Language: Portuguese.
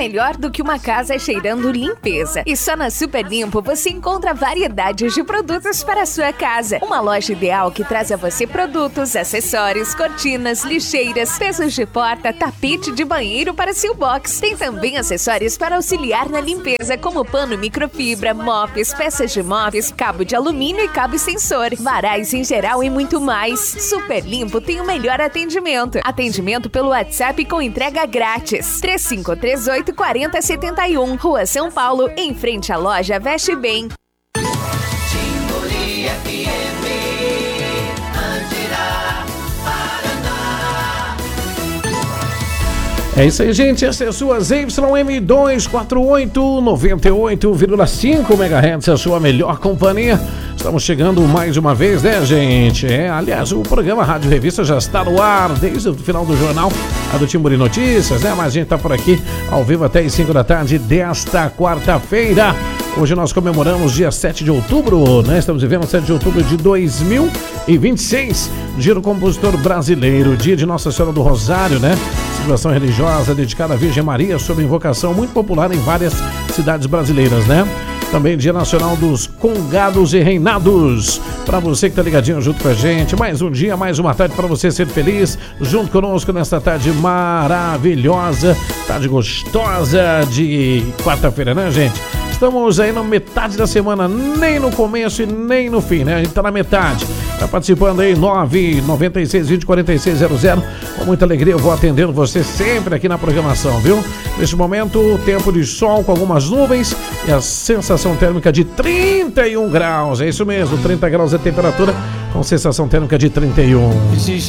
melhor do que uma casa cheirando limpeza. E só na Super Limpo você encontra variedades de produtos para a sua casa. Uma loja ideal que traz a você produtos, acessórios, cortinas, lixeiras, pesos de porta, tapete de banheiro para seu box. Tem também acessórios para auxiliar na limpeza, como pano microfibra, mops, peças de mops, cabo de alumínio e cabo extensor, varais em geral e muito mais. Super Limpo tem o melhor atendimento. Atendimento pelo WhatsApp com entrega grátis. 3538-4071, Rua São Paulo, em frente à loja Veste Bem. É isso aí, gente. Essa é a sua ZYM248 98,5 MHz, a sua melhor companhia. Estamos chegando mais uma vez, né, gente? Aliás, o programa Rádio Revista já está no ar desde o final do jornal, a do Timburi Notícias, né? Mas a gente está por aqui ao vivo até as 5 da tarde desta quarta-feira. Hoje nós comemoramos dia 7 de outubro, né? Estamos vivendo 7 de outubro de 2026, dia do compositor brasileiro, dia de Nossa Senhora do Rosário, né? Celebração religiosa dedicada à Virgem Maria, sob invocação muito popular em várias cidades brasileiras, né? Também Dia Nacional dos Congados e Reinados. Para você que tá ligadinho junto com a gente, mais um dia, mais uma tarde para você ser feliz, junto conosco nesta tarde maravilhosa, tarde gostosa de quarta-feira, né, gente? Estamos aí na metade da semana, nem no começo e nem no fim, né? A gente tá na metade. Tá participando aí, 996204600. Com muita alegria eu vou atendendo você sempre aqui na programação, viu? Neste momento, tempo de sol com algumas nuvens e a sensação térmica de 31 graus. É isso mesmo, 30 graus é a temperatura com sensação térmica de 31.